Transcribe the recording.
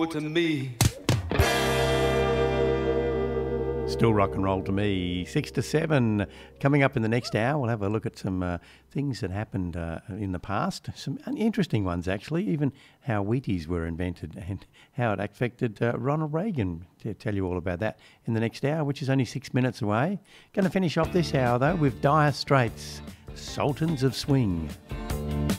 roll to me. Still rock and roll to me. 6 to 7. Coming up in the next hour, we'll have a look at some things that happened in the past. Some interesting ones, actually. Even how Wheaties were invented and how it affected Ronald Reagan. To tell you all about that in the next hour, which is only 6 minutes away. Going to finish off this hour, though, with Dire Straits, Sultans of Swing.